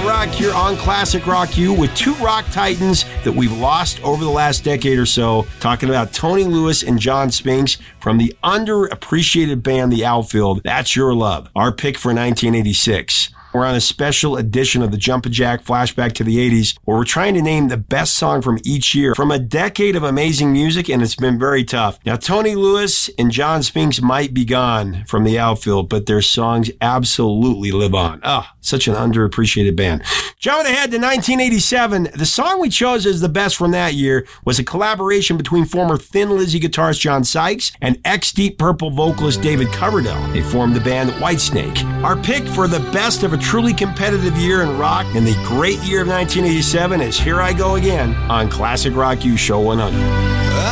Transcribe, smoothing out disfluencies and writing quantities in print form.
Rock here on Classic Rock U with two rock titans that we've lost over the last decade or so, talking about Tony Lewis and John Spinks from the underappreciated band The Outfield. That's Your Love, our pick for 1986. We're on a special edition of the Jumpin' Jack Flashback to the 80s, where we're trying to name the best song from each year from a decade of amazing music, and it's been very tough. Now, Tony Lewis and John Spinks might be gone from The Outfield, but their songs absolutely live on. Such an underappreciated band. Jumping ahead to 1987, the song we chose as the best from that year was a collaboration between former Thin Lizzy guitarist John Sykes and ex-Deep Purple vocalist David Coverdale. They formed the band Whitesnake. Our pick for the best of a truly competitive year in rock and the great year of 1987 is Here I Go Again on Classic Rock U Show 100.